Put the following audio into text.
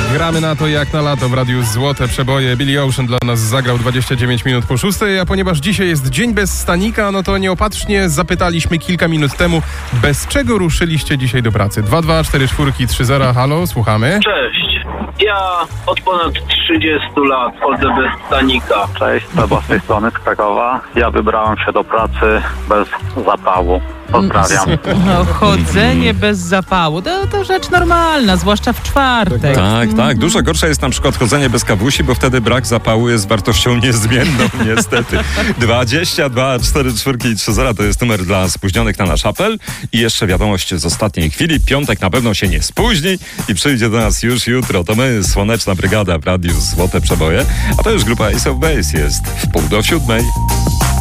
Gramy na to jak na lato w Radiu Złote Przeboje. Billy Ocean dla nas zagrał 29 minut po 6, a ponieważ dzisiaj jest dzień bez stanika, no to nieopatrznie zapytaliśmy kilka minut temu, bez czego ruszyliście dzisiaj do pracy. 2244330, halo, słuchamy. Cześć. Ja od ponad 30 lat chodzę bez stanika. Cześć, Seba z tej strony z Krakowa. Ja wybrałem się do pracy bez zapału. Pozdrawiam. No, chodzenie bez zapału to rzecz normalna, zwłaszcza w czwartek. Tak. Dużo gorsze jest na przykład chodzenie bez kawusi, bo wtedy brak zapału jest wartością niezmienną, niestety. 22 44330 to jest numer dla spóźnionych na nasz apel. I jeszcze wiadomość z ostatniej chwili. Piątek na pewno się nie spóźni i przyjdzie do nas już jutro. To my, Słoneczna Brygada w Radiu Złote Przeboje. A to już grupa Ace of Base jest w 6:30.